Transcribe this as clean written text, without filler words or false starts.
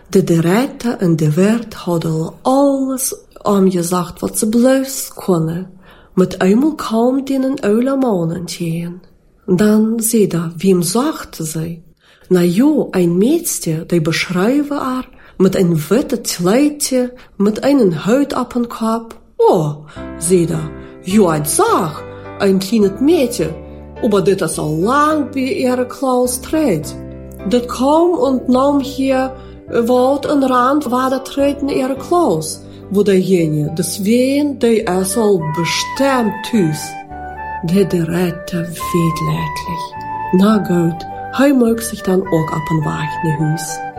De Retter en de Wirt hadden alles aangesagt wat ze bloos konden, met eenmaal kaum den oude mannen tjeen. Dan zei da, wem sagte sie? Na jo, ein Mädchen, die beschreiben er, mit ein witte Kleidje, mit einen Haut auf den Kopf. Oh, zei da, jo, ich sag, ein kleines Mädchen, aber das ist so lang bei ihrer Klaus trägt. Das kam und nahm hier Wald und Rand war der treten ihre Klaus, wo derjenige, deswegen, der ist so bestimmt tüß. Der Retter wehleidig. Na gut, hij maakt zich dan ook op een wacht naar huis.